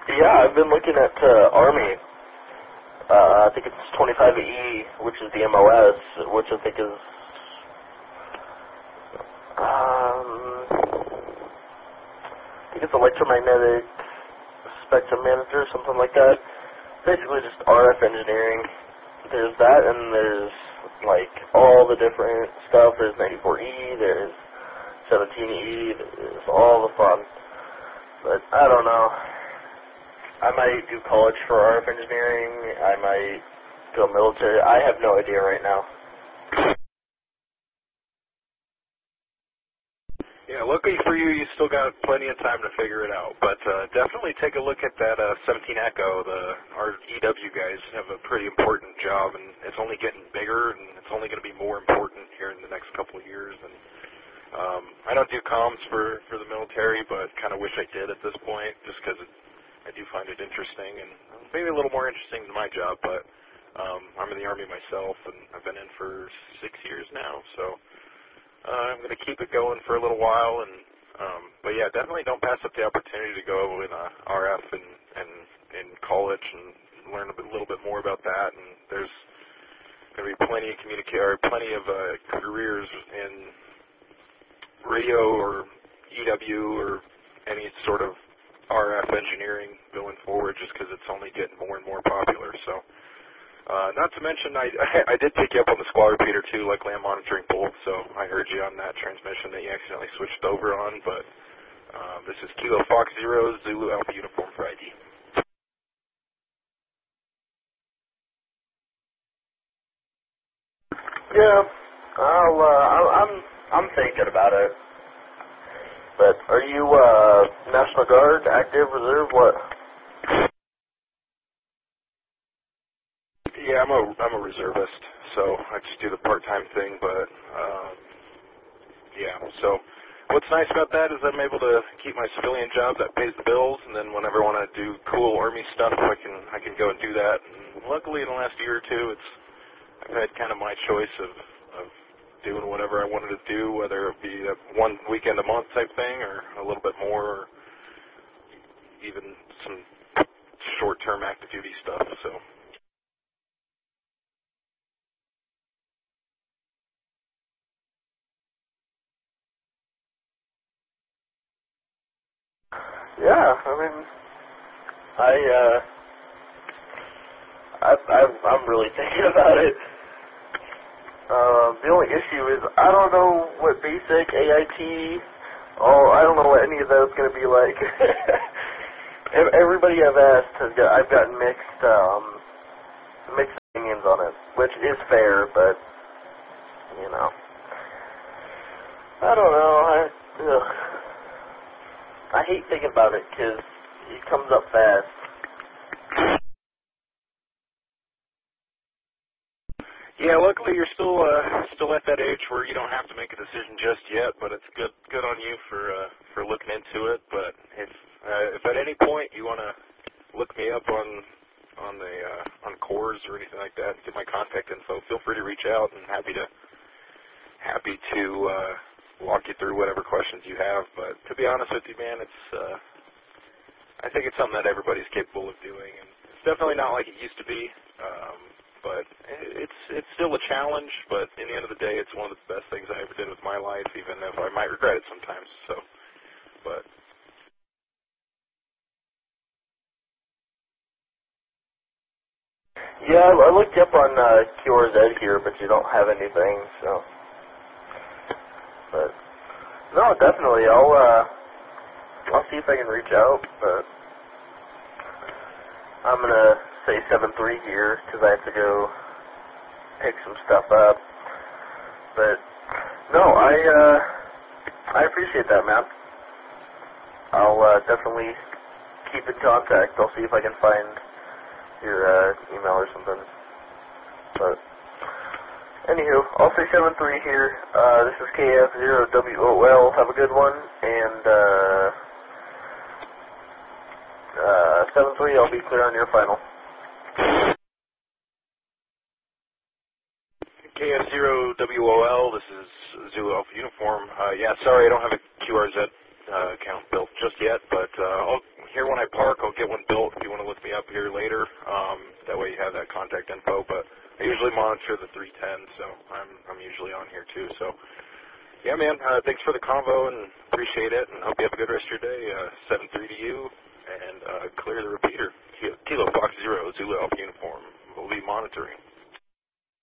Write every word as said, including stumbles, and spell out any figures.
Yeah, I've been looking at uh, Army. Uh, I think it's twenty-five E, which is the M O S, which I think is, um, I think it's electromagnetic spectrum manager, something like that. Basically just R F engineering. There's that, and there's, like, all the different stuff. There's ninety-four E, there's seventeen E, there's all the fun. But I don't know. I might do college for R F engineering. I might go military. I have no idea right now. Yeah, luckily for you, you still got plenty of time to figure it out. But uh, definitely take a look at that uh, seventeen Echo. The our E W guys have a pretty important job, and it's only getting bigger, and it's only going to be more important here in the next couple of years. And um, I don't do comms for for the military, but kind of wish I did at this point, just because I do find it interesting, and maybe a little more interesting than my job. But um, I'm in the Army myself, and I've been in for six years now, so. Uh, I'm going to keep it going for a little while, and um, but yeah, definitely don't pass up the opportunity to go in uh, R F and, and in college and learn a, bit, a little bit more about that. And there's going to be plenty of communica- or plenty of uh, careers in radio or E W or any sort of R F engineering going forward, just because it's only getting more and more popular. So. Uh, not to mention, I, I did pick you up on the squad repeater too, like land monitoring both, so I heard you on that transmission that you accidentally switched over on, but uh, this is Kilo Fox Zero, Zulu Alpha Uniform for I D. Yeah, I'll, uh, I'm, I'm thinking about it. But are you, uh, National Guard, active, reserve, what? Yeah, I'm a I'm a reservist, so I just do the part-time thing. But um, yeah, so what's nice about that is I'm able to keep my civilian job that pays the bills, and then whenever I want to do cool Army stuff, I can I can go and do that. And luckily, in the last year or two, it's I've had kind of my choice of of doing whatever I wanted to do, whether it be a one weekend a month type thing, or a little bit more, or even some short-term active duty stuff. So. Yeah, I mean, I, uh, I, I, I'm really thinking about it. Uh, the only issue is I don't know what basic A I T, oh, I don't know what any of that's going to be like. Ev- Everybody I've asked has got, I've gotten mixed, um, mixed opinions on it, which is fair, but, you know, I don't know, I, ugh. I hate thinking about it because it comes up fast. Yeah, luckily you're still uh, still at that age where you don't have to make a decision just yet, but it's good good on you for uh, for looking into it. But if uh, if at any point you want to look me up on on the uh, on cores or anything like that, get my contact info, feel free to reach out, and happy to happy to uh, walk you through whatever questions you have. But to be honest with you, man, it's uh, I think it's something that everybody's capable of doing, and it's definitely not like it used to be. Um, But it's it's still a challenge, but in the end of the day, it's one of the best things I ever did with my life, even if I might regret it sometimes. So, but Yeah, I looked you up on uh, Q R Z here, but you don't have anything, so. But no, definitely, I'll uh, I'll see if I can reach out, but I'm gonna say seven three here because I have to go pick some stuff up. But no, I uh, I appreciate that, man. I'll uh, definitely keep in contact. I'll see if I can find your uh, email or something. But anywho, I'll say seven three here. Uh, this is K F zero W O L. Have a good one, and uh, uh, seven three. I'll be clear on your final. K F zero W O L, this is Zulu Alpha Uniform. Uh, yeah, sorry, I don't have a Q R Z uh, account built just yet, but uh, I'll here when I park. I'll get one built if you want to look me up here later. Um, that way you have that contact info. But I usually monitor the three ten, so I'm I'm usually on here too. So yeah, man. Uh, thanks for the convo and appreciate it. And hope you have a good rest of your day. Uh, seven three to you, and uh, clear the repeater. Kilo Fox Zero Zulu Alpha Uniform. We'll be monitoring.